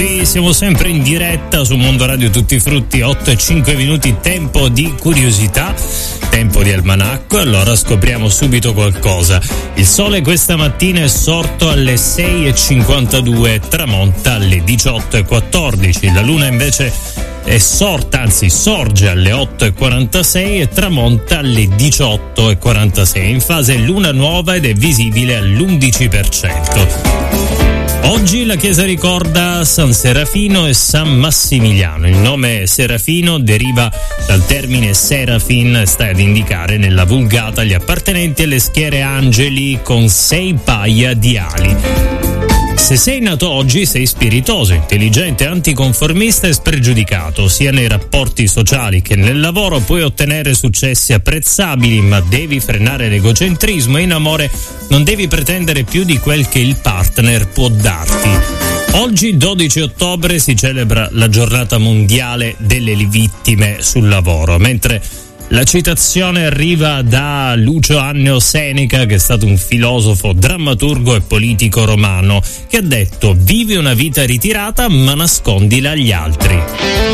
qui siamo sempre in diretta su Mondo Radio Tutti i Frutti, 8:05, tempo di curiosità, tempo di almanacco. Allora scopriamo subito qualcosa. Il sole questa mattina è sorto alle 6:52, tramonta alle 18:14. La luna invece è sorta, anzi sorge alle 8:46 e tramonta alle 18:46, in fase luna nuova ed è visibile all'11%. Oggi la chiesa ricorda San Serafino e San Massimiliano. Il nome Serafino deriva dal termine serafin, sta ad indicare nella Vulgata gli appartenenti alle schiere angeli con 6 paia di ali. Se sei nato oggi sei spiritoso, intelligente, anticonformista e spregiudicato. Sia nei rapporti sociali che nel lavoro puoi ottenere successi apprezzabili, ma devi frenare l'egocentrismo e in amore non devi pretendere più di quel che il partner può darti. Oggi, 12 ottobre, si celebra la giornata mondiale delle vittime sul lavoro, mentre la citazione arriva da Lucio Anneo Seneca, che è stato un filosofo, drammaturgo e politico romano, che ha detto: vivi una vita ritirata ma nascondila agli altri.